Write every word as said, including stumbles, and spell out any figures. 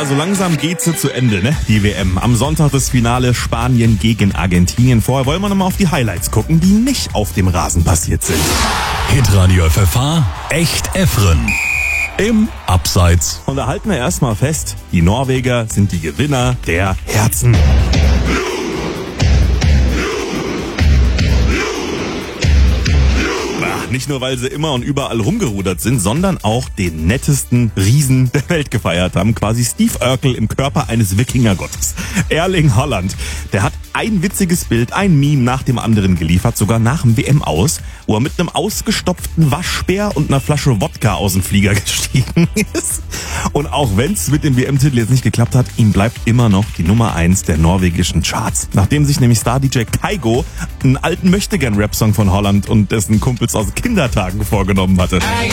so langsam geht sie zu Ende, ne? Die W M. Am Sonntag das Finale Spanien gegen Argentinien. Vorher wollen wir nochmal auf die Highlights gucken, die nicht auf dem Rasen passiert sind. Hitradio F F H, echt Efren. Im Abseits. Und da halten wir erstmal fest, die Norweger sind die Gewinner der Herzen. Nicht nur, weil sie immer und überall rumgerudert sind, sondern auch den nettesten Riesen der Welt gefeiert haben. Quasi Steve Urkel im Körper eines Wikingergottes. Erling Haaland, der hat ein witziges Bild, ein Meme nach dem anderen geliefert, sogar nach dem W M aus, wo er mit einem ausgestopften Waschbär und einer Flasche Wodka aus dem Flieger gestiegen ist. Und auch wenn es mit dem W M-Titel jetzt nicht geklappt hat, ihm bleibt immer noch die Nummer eins der norwegischen Charts. Nachdem sich nämlich Star-D J Kygo einen alten Möchtegern-Rap-Song von Haaland und dessen Kumpels aus Kindertagen vorgenommen hatte.